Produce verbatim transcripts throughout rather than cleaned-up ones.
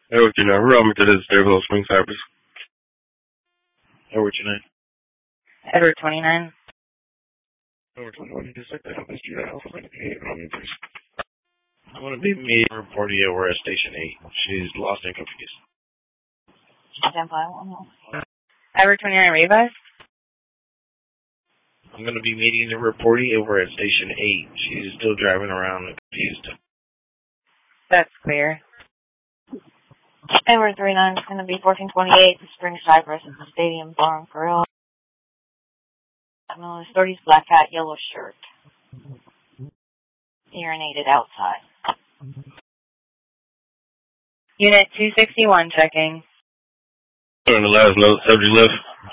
Hey, what's your name? We're on to this Stereo Spring Cypress. Hey, what's your name? Edward twenty-nine. Edward twenty-one. Just like that. Let's do that. I want to be me reporting over at Station eight. She's lost and confused. Edward twenty-nine Rivas. I'm going to be meeting the reportee over at Station eight. She's still driving around and confused. That's clear. Edward thirty-nine is going to be fourteen twenty-eight Spring Cypress at the Stadium Bar and Grill. No, his thirties black hat, yellow shirt. Urinated outside. Unit two sixty-one checking. On the last note, subject left.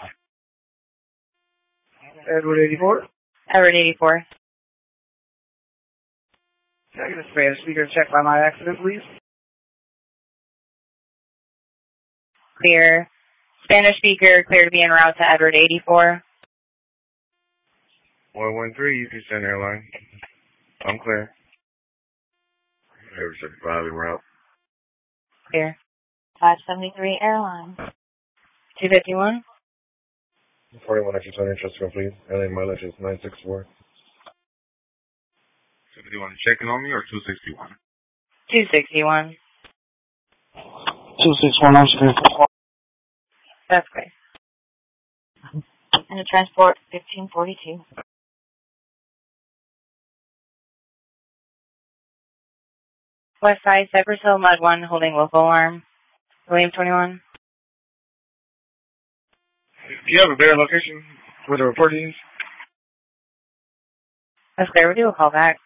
Edward eighty-four. Edward eighty-four. Can I get a Spanish speaker check by my accident, please? Clear. Spanish speaker clear to be en route to Edward eighty-four. one one three, you can send airline. I'm clear. Edward seventy-five en route. Clear. five seventy-three airline. two fifty-one. forty-one extra twenty, trust complete. L A mileage is nine six four. seventy-one checking on me or two sixty-one? two sixty-one. two six one, I'm scared. That's great. And the transport, fifteen forty-two. West side, Cypress Hill, Mud one, holding local alarm. William twenty-one. Do you have a better location where the reporting is? That's clear, we'll do a call back.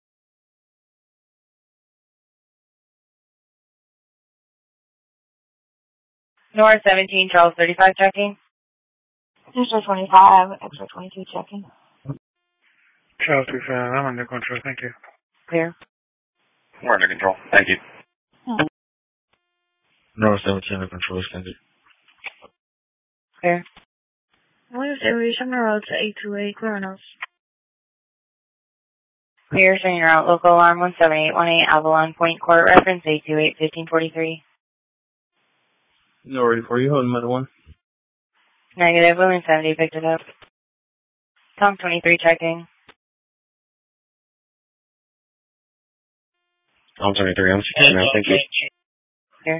North seventeen, Charles thirty-five checking. Extra twenty-five, extra twenty-two checking. Charles thirty-five, I'm under control, thank you. Clear. We're under control. Thank you. Hmm. North seventeen under control, extended. Clear. Where's Aviation Road to eight two eight, clearance. Clear, showing your out local alarm one seven eight one eight, Avalon Point Court, reference eight two eight, fifteen forty-three. No, ready for you, holding Mud one. Negative, William seventy picked it up. Tom twenty-three checking. Tom twenty-three, I'm sixteen now, thank you. Clear.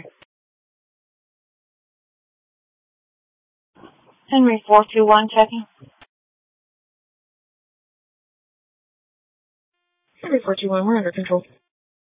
Henry four two one checking. Henry four two one, we're under control.